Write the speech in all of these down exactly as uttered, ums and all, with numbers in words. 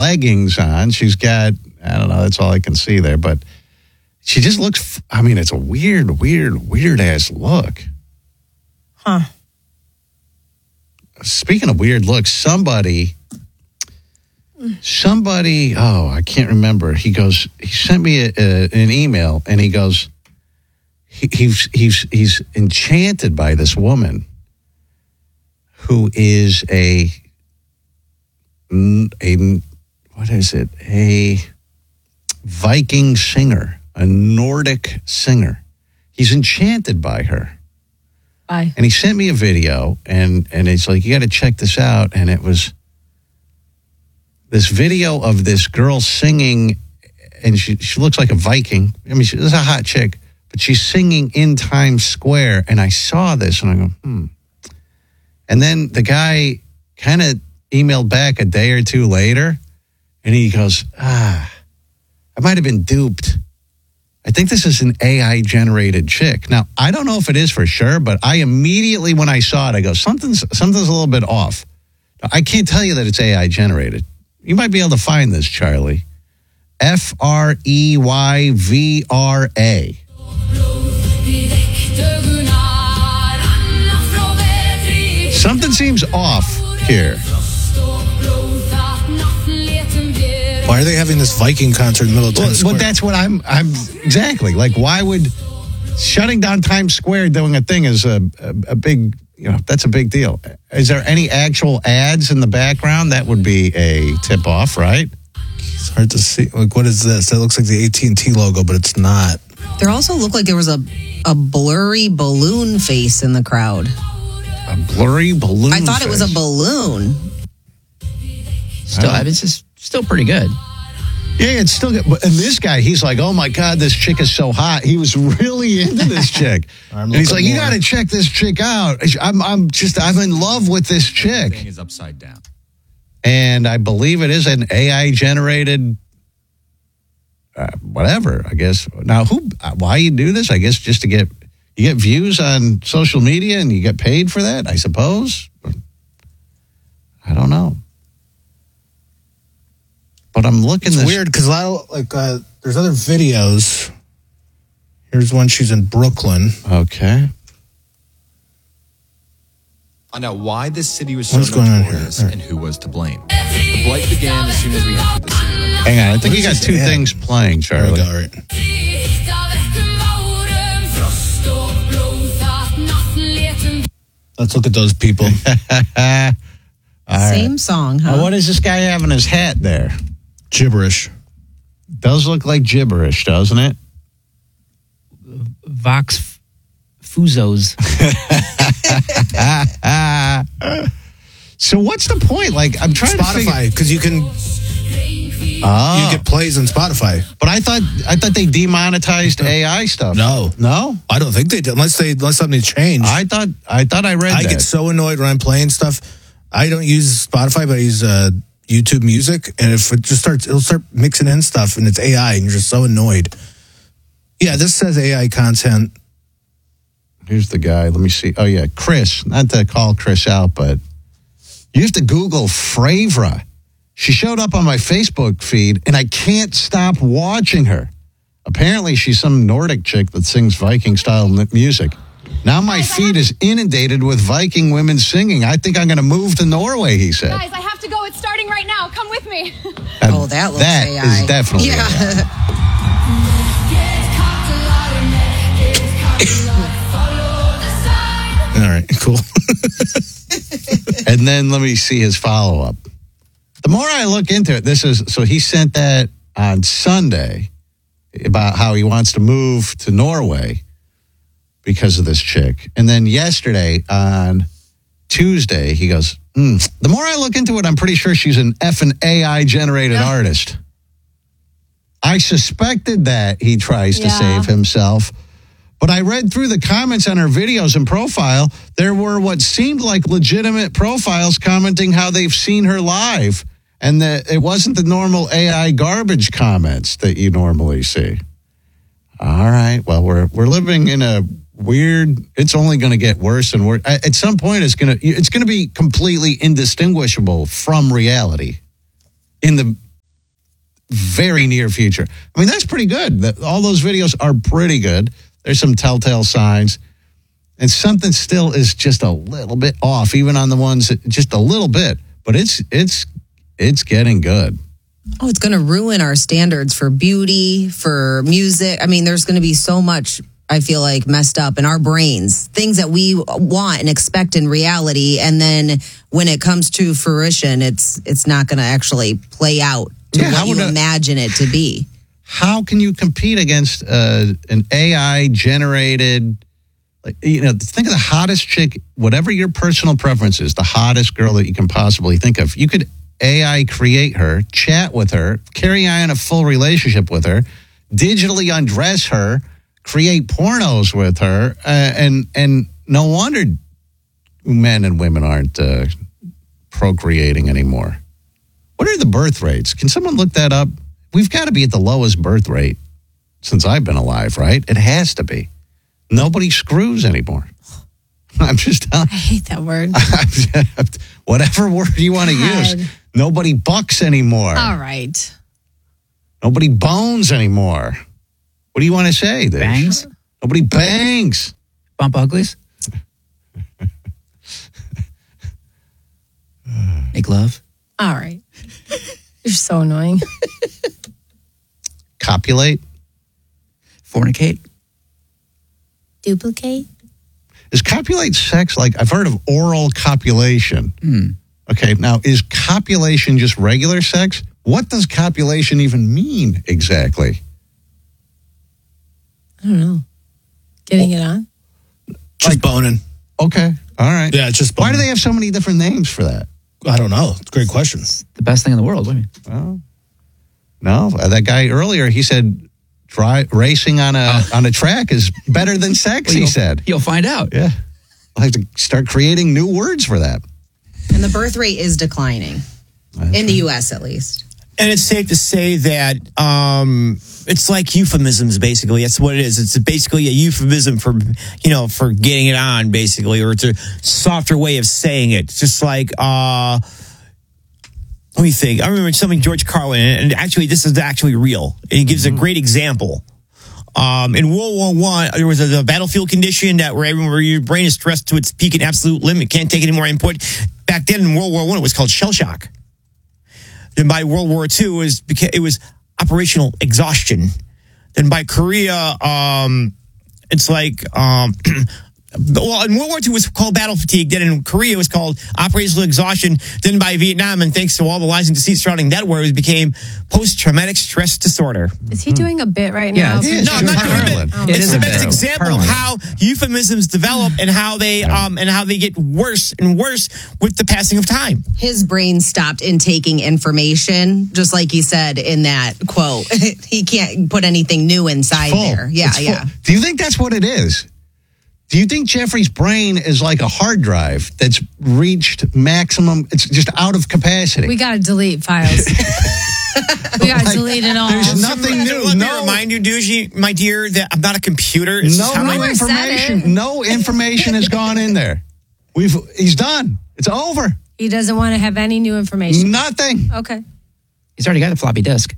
leggings on. She's got, I don't know, that's all I can see there. But she just looks, I mean, it's a weird, weird, weird-ass look. Huh. Speaking of weird looks, somebody, somebody, oh, I can't remember. He goes, he sent me a, a, an email, and he goes, he, he's he's he's enchanted by this woman who is a a what is it? A Viking singer, a Nordic singer. He's enchanted by her. Bye. And he sent me a video, and, and it's like, you got to check this out. And it was this video of this girl singing, and she, she looks like a Viking. I mean, she's a hot chick, but she's singing in Times Square. And I saw this, and I go, hmm. And then the guy kind of emailed back a day or two later, and he goes, ah, I might have been duped. I think this is an A I-generated chick. Now, I don't know if it is for sure, but I immediately, when I saw it, I go, something's something's a little bit off. I can't tell you that it's A I-generated. You might be able to find this, Charlie. F R E Y V R A. Something seems off here. Why are they having this Viking concert in the middle of Times Well, Square? well, that's what I'm, I'm, exactly. Like, why would shutting down Times Square doing a thing is a, a, a big, you know, that's a big deal. Is there any actual ads in the background? That would be a tip-off, right? It's hard to see. Like, what is this? That looks like the A T and T logo, but it's not. There also looked like there was a, a blurry balloon face in the crowd. A blurry balloon I thought it was face. a balloon. Still, I mean, it's just still pretty good. Yeah, it's still good. But- And this guy, he's like, oh my God, this chick is so hot. He was really into this chick. And he's like, you got to check this chick out. I'm, I'm just, I'm in love with this chick. Thing is upside down. And I believe it is an A I generated, uh, whatever, I guess. Now, who, uh, why you do this? I guess just to get, you get views on social media and you get paid for that, I suppose. I don't know. But I'm looking It's this weird because like uh, there's other videos. Here's one. She's in Brooklyn. Okay. Find out why this city was so What's going on here? notorious All right. and who was to blame. The blight began as soon as we entered the city. Hang on, I think What you got is this two ad? things playing, There we Charlie. go. All right. Let's look at those people. All right. Same song, huh? Now, what does this guy have in his hat there? Gibberish. Does look like gibberish, doesn't it? Vox Fuzos. So what's the point? Like, I'm trying to figure. Spotify, because you can Oh, you get plays on Spotify. but I thought I thought they demonetized A I stuff. No. no. I don't think they did unless they unless something changed. I thought I thought I read I that. get so annoyed when I'm playing stuff. I don't use Spotify, but I use uh, YouTube Music, and if it just starts, it'll start mixing in stuff, and it's A I, and you're just so annoyed. Yeah, this says A I content. Here's the guy. Let me see. Oh yeah, Chris. Not to call Chris out, but you have to Google Fravra. She showed up on my Facebook feed, and I can't stop watching her. Apparently, she's some Nordic chick that sings Viking-style music. Now my feed is inundated with Viking women singing. I think I'm going to move to Norway, he said. Guys, I have to go. It's starting right now. Come with me. And Oh, that looks that A I. is definitely Yeah. A I. All right, cool. And then let me see his follow-up. The more I look into it, this is, so he sent that on Sunday about how he wants to move to Norway because of this chick. And then yesterday on Tuesday, he goes, mm, the more I look into it, I'm pretty sure she's an effing A I-generated Yeah. artist. I suspected that he tries to Yeah. save himself. But I read through the comments on her videos and profile. There were what seemed like legitimate profiles commenting how they've seen her live. And that it wasn't the normal A I garbage comments that you normally see. All right. Well, we're we're living in a weird, it's only going to get worse and worse. At some point, it's going to it's going to be completely indistinguishable from reality in the very near future. I mean, that's pretty good. That- All those videos are pretty good. There's some telltale signs. And something still is just a little bit off, even on the ones that, just a little bit. But it's it's it's getting good. Oh, it's going to ruin our standards for beauty, for music. I mean, there's going to be so much, I feel like, messed up in our brains. Things that we want and expect in reality. And then when it comes to fruition, it's it's not going to actually play out to Yeah, how what you would a- imagine it to be. How can you compete against uh, an A I generated, like, you know, think of the hottest chick, whatever your personal preference is, the hottest girl that you can possibly think of. You could A I create her, chat with her, carry on a full relationship with her, digitally undress her, create pornos with her, uh, and and no wonder men and women aren't uh, procreating anymore. What are the birth rates? Can someone look that up? We've got to be at the lowest birth rate since I've been alive, right? It has to be. Nobody screws anymore. I'm just telling I hate that word. whatever word you want to use. God. Nobody bucks anymore. All right. Nobody bones anymore. What do you want to say? Dish? Bangs? Nobody bangs. Bump uglies? Make love? All right. You're so annoying. Copulate. Fornicate? Duplicate? Is copulate sex like, I've heard of oral copulation. Hmm. Okay, now is copulation just regular sex? What does copulation even mean exactly? I don't know. Getting it on? Just boning. Okay, all right. Yeah, it's just Why boning. do they have so many different names for that? I don't know. It's a great question. The best thing in the world. What do you mean? Well, no, uh, that guy earlier, he said try, racing on a on a track is better than sex, Well, he you'll- said. You'll find out. Yeah. I'll have to start creating new words for that. And the birth rate is declining, in the U S at least. And it's safe to say that um, it's like euphemisms, basically. That's what it is. It's basically a euphemism for, you know, for getting it on, basically, or it's a softer way of saying it. It's just like, uh, let me think. I remember something George Carlin, and actually, this is actually real. And he gives a great example. Um, in World War One, there was a, a battlefield condition that where, where your brain is stressed to its peak and absolute limit, can't take any more input. Back then in World War One, it was called shell shock. Then by World War Two, it was, it was operational exhaustion. Then by Korea, um, it's like, um, well, in World War Two, it was called battle fatigue. Then in Korea, it was called operational exhaustion. Then by Vietnam, and thanks to all the lies and deceit surrounding that war, it became post-traumatic stress disorder. Is he doing a bit right Yeah, now? it is. No, I'm not Carlin. doing it. Oh. It It's is the a best bit. example of Carlin. how euphemisms develop and how they um and how they get worse and worse with the passing of time. His brain stopped intaking information, just like he said in that quote. He can't put anything new inside Full. there. Yeah, It's full. yeah. Do you think that's what it is? Do you think Jeffrey's brain is like a hard drive that's reached maximum? It's just out of capacity. We got to delete files. we got to Like, delete it all. there's nothing new. Let me No, remind you, Dougie, my dear, that I'm not a computer. It's no just how new my Never said it. information. No information has gone in there. We've. He's done. It's over. He doesn't want to have any new information. Nothing. Okay. He's already got a floppy disk.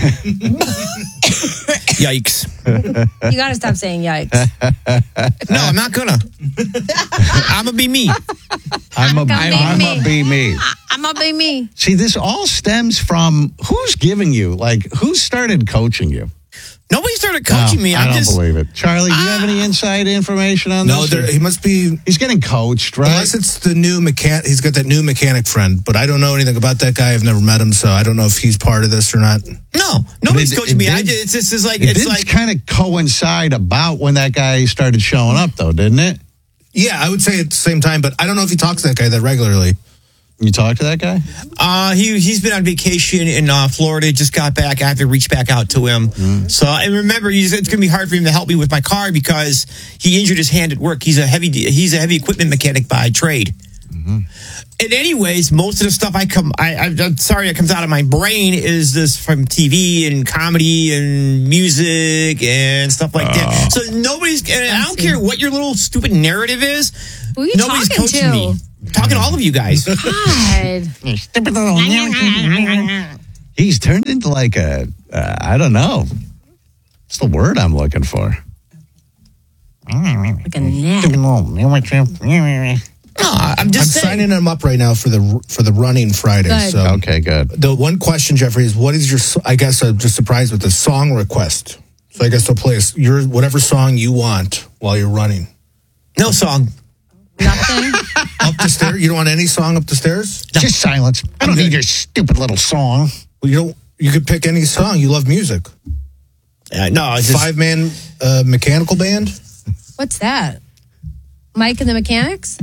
Yikes. You got to stop saying yikes. No, I'm not gonna. I'm gonna be me. I'm a. Gonna be I'm me. a be me. I'm going to be me. See, this all stems from who's giving you, like, who started coaching you? Nobody started coaching No, me. I I'm don't just. believe it. Charlie, do you have any inside information on No, this? there, he must be. He's getting coached, right? Unless it's the new mechanic. He's got that new mechanic friend, but I don't know anything about that guy. I've never met him, so I don't know if he's part of this or not. No, nobody's It- coaching it me. I did- just, it's just it's like It it's did like kind of coincide about when that guy started showing up, though, didn't it? Yeah, I would say at the same time, but I don't know if he talks to that guy that regularly. You talked to that guy? Uh, he he's been on vacation in uh, Florida. Just got back. I have to reach back out to him. So and remember, he's, it's going to be hard for him to help me with my car because he injured his hand at work. He's a heavy he's a heavy equipment mechanic by trade. And anyways, most of the stuff I come I, I I'm sorry that comes out of my brain is this from T V and comedy and music and stuff like that. So nobody's and I don't care what your little stupid narrative is. Who are you Nobody's talking coaching to? me. I'm talking to all of you guys. God. He's turned into like a, uh, I don't know. What's the word I'm looking for? Like a gnat. No, I'm I'm just saying. signing him up right now for the for the running Friday. Good. So Okay, good. the one question, Jeffrey, is what is your? so- I guess I'm just surprised with the song request. So I guess they'll play us- your whatever song you want while you're running. No song. Nothing. Up the stairs? You don't want any song up the stairs? Just silence. I don't need your stupid little song. Well, you don't. You could pick any song. You love music. Uh, no, it's just, Five man uh, mechanical band. What's that? Mike and the Mechanics?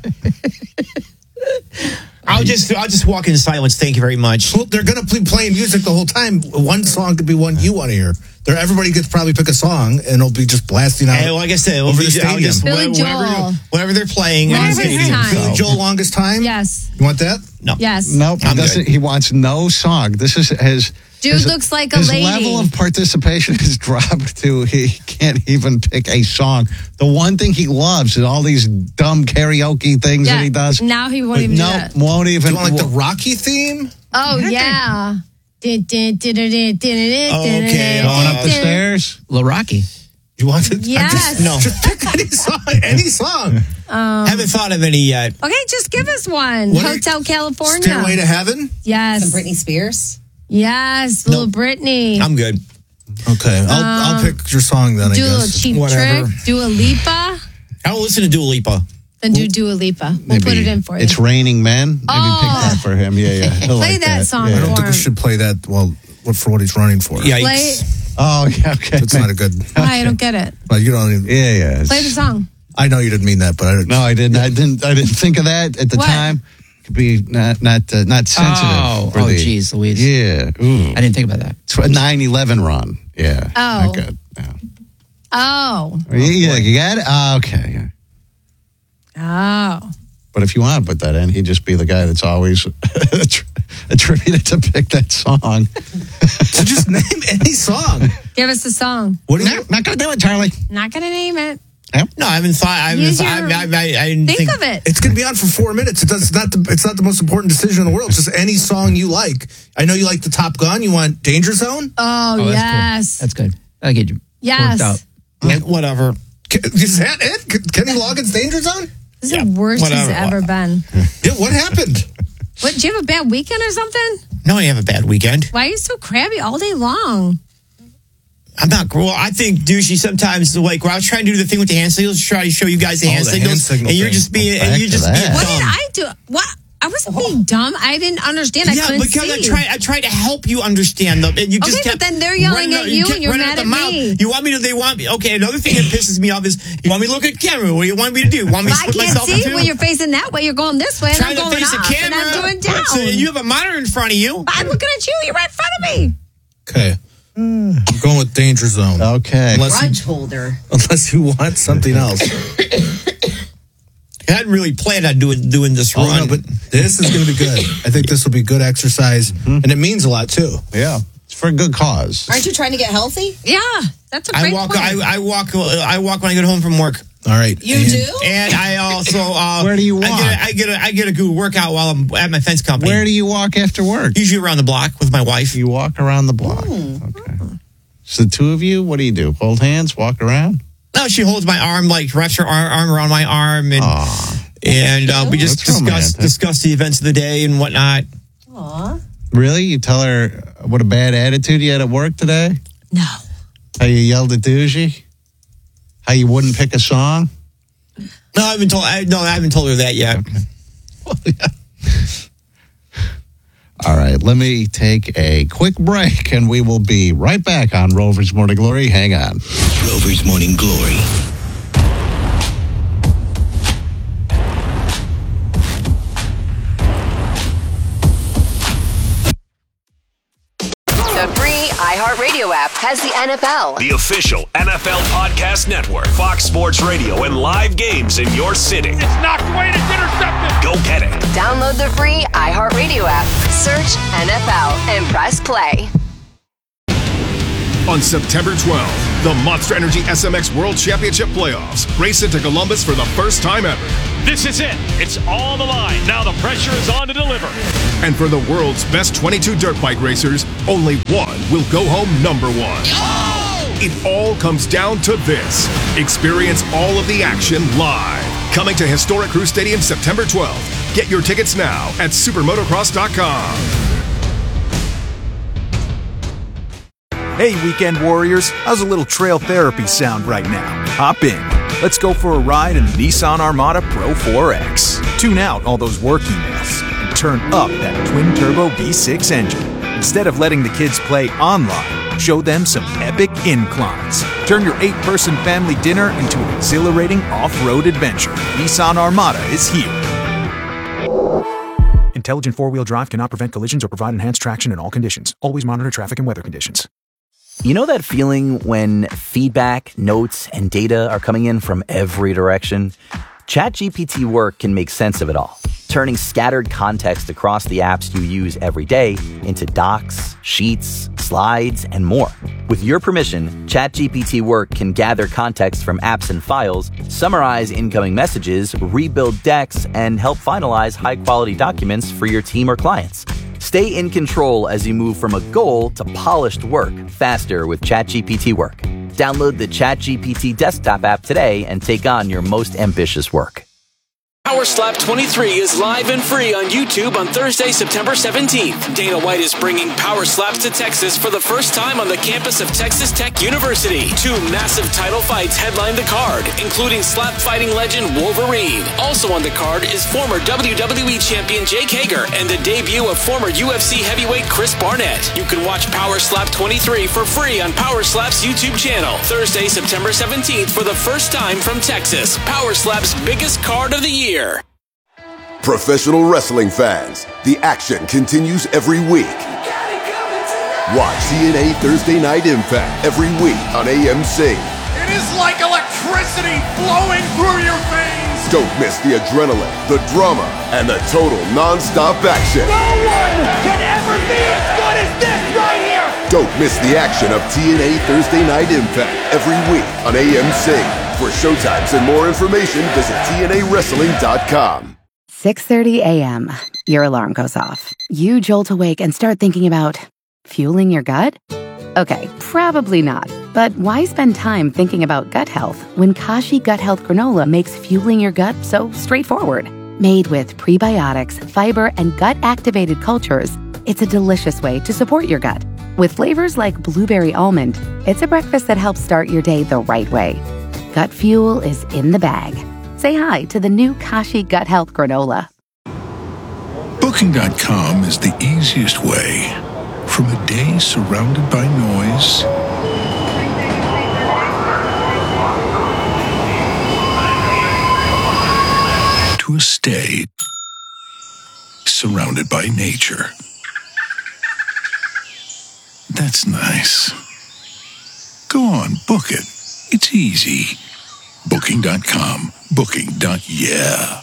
I'll just I'll just walk in silence. Thank you very much. Well, they're gonna be playing music the whole time. One song could be one you want to hear. There, everybody gets to probably pick a song, and it'll be just blasting out. Hey, like I said, Over over the I'll just, Billy whatever, Joel. whatever they're playing. in the Longest stadium. time. Billy Joel, longest time. Yes. You want that? No. Yes. Nope, he I'm doesn't. good. He wants no song. This is his. Dude his, looks like a his lady. level of participation has dropped to he can't even pick a song. The one thing he loves is all these dumb karaoke things Yeah. that he does. Now he won't But even do no, that. won't Do even. you want like the Rocky theme? Oh, yeah. Dun, dun, dun, dun, dun, dun, dun, Okay, dun, going up the dun. stairs. Lil Rocky. You want it? Yes. No. Just pick any song. Any song. Haven't thought of any yet. Okay, just give us one. What are you- Hotel California. Stairway to Heaven. Yes. Some Britney Spears. Yes. Little Britney. I'm good. Okay, I'll I'll pick your song then. I do a little guess. cheap Whatever. trick. Dua Lipa. I'll listen to Dua Lipa. Then do Dua Lipa. We'll put it in for you. It's Raining Men. Maybe Oh. pick that for him. Yeah, yeah. He'll Play like that song I Yeah. don't think we Form. should play that. Well, what for what he's running for? Play. Yikes. Oh, yeah. Okay. It's not a good. Why? I don't get it. Well, you don't even. Yeah, yeah. Play the song. I know you didn't mean that, but I, No, I didn't. I didn't. I didn't think of that at the What? time. Could be not not uh, not sensitive. Oh, for oh, the- geez, Louise. Yeah. Ooh. I didn't think about that. It's a nine eleven run. Yeah. Oh. Not good. Yeah. Oh. Yeah, you got it? Oh, okay. Yeah. Oh. But if you want to put that in, he'd just be the guy that's always attributed to pick that song. so just name any song. Give us the song. What do you? No, not going to do it, Charlie. Not going to name it. No, I haven't thought. I haven't. Use Thought, your- I, I, I, I didn't Think, think of it. It's going to be on for four minutes. It does, it's not the. It's not the most important decision in the world. It's just any song you like. I know you like the Top Gun. You want Danger Zone? Oh, Oh, that's yes. cool. That's good. I get you. Yes. Worked out. Yeah, whatever. Is that it? Kenny Loggins' Danger Zone? This is Yeah, the worst whatever. he's ever been. Yeah. What happened? What? Did you have a bad weekend or something? No, I have a bad weekend. Why are you so crabby all day long? I'm not. Well, I think douchey sometimes. Like when I was trying to do the thing with the hand signals, try to show you guys the Oh, hand the signals, hand signal and you're thing. just being, Well, and you're back to just being that. What dumb. did I do? What? I wasn't being dumb. I didn't understand. I Yeah, couldn't because I see. tried. I tried to help you understand them, and you just Okay, kept. but then they're yelling running at out- you kept and you're running mad out the at mouth. me. You want me to? They want me. Okay, another thing that pisses me off is you want me to look at the camera. What do you want me to do? Want me to I split can't myself in see two? when you're facing that way. You're going this way, and trying I'm to going face up, the camera. and I'm doing down. So you have a monitor in front of you. I'm looking at you. You're right in front of me. Okay. I'm going with Danger Zone. Okay. Unless you, holder. unless you want something else. I hadn't really planned on doing doing this Oh, run, no, but this is going to be good. I think this will be good exercise, and it means a lot too. Yeah. It's for a good cause. Aren't you trying to get healthy? Yeah, that's a I great walk. point. I, I walk. I walk when I get home from work. All right. You and do? And I also uh, Where do you walk? I get, a, I get a I get a good workout while I'm at my fence company. Where do you walk after work? Usually around the block with my wife. You walk around the block. Okay. So the two of you, what do you do? Hold hands, walk around? No, she holds my arm, like wraps her arm, arm around my arm, and Aw. and uh, we just That's discuss romantic. discuss the events of the day and whatnot. Aw. Really? You tell her what a bad attitude you had at work today? no. How you yelled at Doogie? How you wouldn't pick a song? No, I haven't told. I, no, I haven't told her that yet. All right, let me take a quick break and we will be right back on Rover's Morning Glory. Hang on. Rover's Morning Glory. The free iHeartRadio app has the N F L. The official N F L Podcast Network, Fox Sports Radio, and live games in your city. It's knocked away and it's intercepted. Go get it. Download the free iHeartRadio app, search N F L, and press play. On September twelfth, the Monster Energy S M X World Championship Playoffs race into Columbus for the first time ever. This is it. It's all on the line. Now the pressure is on to deliver. And for the world's best twenty-two dirt bike racers, only one will go home number one. Oh! It all comes down to this. Experience all of the action live. Coming to historic Crew Stadium September twelfth. Get your tickets now at supermotocross dot com. Hey, weekend warriors, how's a little trail therapy sound right now? Hop in. Let's go for a ride in the Nissan Armada Pro four X. Tune out all those work emails and turn up that twin-turbo V six engine. Instead of letting the kids play online, show them some epic inclines. Turn your eight-person family dinner into an exhilarating off-road adventure. Nissan Armada is here. Intelligent four-wheel drive cannot prevent collisions or provide enhanced traction in all conditions. Always monitor traffic and weather conditions. You know that feeling when feedback, notes, and data are coming in from every direction? ChatGPT Work can make sense of it all, turning scattered context across the apps you use every day into docs, sheets, slides, and more. With your permission, ChatGPT Work can gather context from apps and files, summarize incoming messages, rebuild decks, and help finalize high-quality documents for your team or clients. Stay in control as you move from a goal to polished work faster with ChatGPT Work. Download the ChatGPT desktop app today and take on your most ambitious work. Power Slap twenty-three is live and free on YouTube on Thursday, September seventeenth. Dana White is bringing Power Slaps to Texas for the first time on the campus of Texas Tech University. Two massive title fights headline the card, including slap fighting legend Wolverine. Also on the card is former W W E champion Jake Hager and the debut of former U F C heavyweight Chris Barnett. You can watch Power Slap twenty-three for free on Power Slap's YouTube channel. Thursday, September seventeenth for the first time from Texas. Power Slap's biggest card of the year. Professional wrestling fans, the action continues every week. Watch T N A Thursday Night Impact every week on A M C. It is like electricity flowing through your veins. Don't miss the adrenaline, the drama, and the total non-stop action. No one can ever be as good as this right here. Don't miss the action of T N A Thursday Night Impact every week on A M C. For showtimes and more information, visit T N A wrestling dot com. six thirty a.m. Your alarm goes off. You jolt awake and start thinking about fueling your gut? Okay, probably not. But why spend time thinking about gut health when Kashi Gut Health Granola makes fueling your gut so straightforward? Made with prebiotics, fiber, and gut-activated cultures, it's a delicious way to support your gut. With flavors like blueberry almond, it's a breakfast that helps start your day the right way. Gut fuel is in the bag. Say hi to the new Kashi Gut Health Granola. Booking dot com is the easiest way from a day surrounded by noise to a stay surrounded by nature. That's nice. Go on, book it. It's easy. Booking dot com. Booking. Yeah.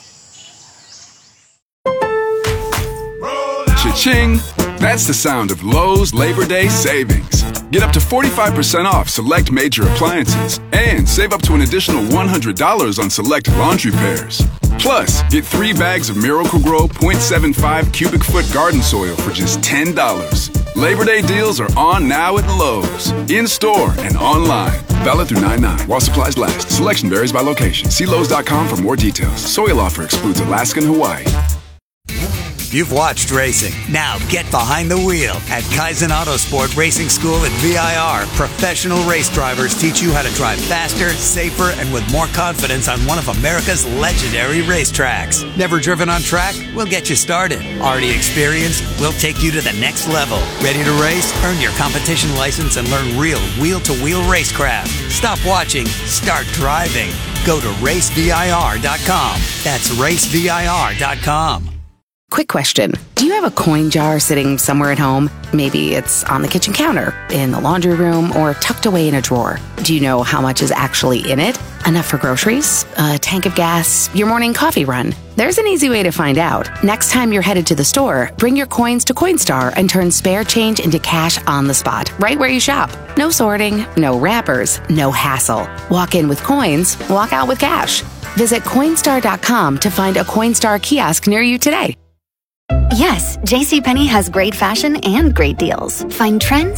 Cha-ching! That's the sound of Lowe's Labor Day savings. Get up to forty-five percent off select major appliances and save up to an additional one hundred dollars on select laundry pairs. Plus, get three bags of Miracle-Gro point seven five cubic foot garden soil for just ten dollars. Labor Day deals are on now at Lowe's. In-store and online. Valid through nine nine while supplies last. Selection varies by location. See Lowe's dot com for more details. Soil offer excludes Alaska and Hawaii. You've watched racing. Now get behind the wheel at Kaizen Autosport Racing School at V I R. Professional race drivers teach you how to drive faster, safer, and with more confidence on one of America's legendary racetracks. Never driven on track? We'll get you started. Already experienced? We'll take you to the next level. Ready to race? Earn your competition license and learn real wheel-to-wheel racecraft. Stop watching. Start driving. Go to race V I R dot com. That's race V I R dot com. Quick question. Do you have a coin jar sitting somewhere at home? Maybe it's on the kitchen counter, in the laundry room, or tucked away in a drawer. Do you know how much is actually in it? Enough for groceries, a tank of gas, your morning coffee run? There's an easy way to find out. Next time you're headed to the store, bring your coins to Coinstar and turn spare change into cash on the spot, right where you shop. No sorting, no wrappers, no hassle. Walk in with coins, walk out with cash. Visit Coinstar dot com to find a Coinstar kiosk near you today. Yes, JCPenney has great fashion and great deals. Find trends